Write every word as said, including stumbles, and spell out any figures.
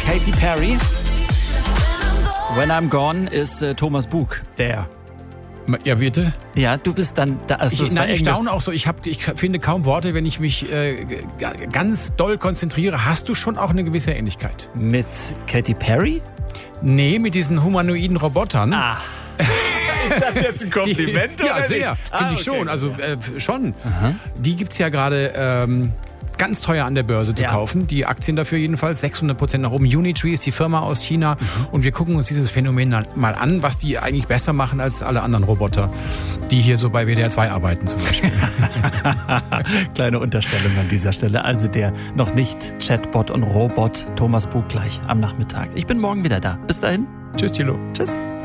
Katy Perry. When I'm Gone ist äh, Thomas Bug, der. Ja, bitte? Ja, du bist dann da. Also ich, nein, ich staune auch so. Ich, hab, ich finde kaum Worte, wenn ich mich äh, ganz doll konzentriere. Hast du schon auch eine gewisse Ähnlichkeit? Mit Katy Perry? Nee, mit diesen humanoiden Robotern. Ah. Ist das jetzt ein Kompliment? Die, oder ja, sehr. Ah, Finde ich okay. schon. Also äh, schon. Aha. Die gibt es ja gerade ähm, ganz teuer an der Börse zu ja. kaufen. Die Aktien dafür jedenfalls. sechshundert Prozent nach oben. Unitree ist die Firma aus China. Mhm. Und wir gucken uns dieses Phänomen mal an, was die eigentlich besser machen als alle anderen Roboter, die hier so bei W D R zwei arbeiten zum Beispiel. Kleine Unterstellung an dieser Stelle. Also der noch nicht Chatbot und Robot Thomas Bug gleich am Nachmittag. Ich bin morgen wieder da. Bis dahin. Tschüss, Thilo. Tschüss.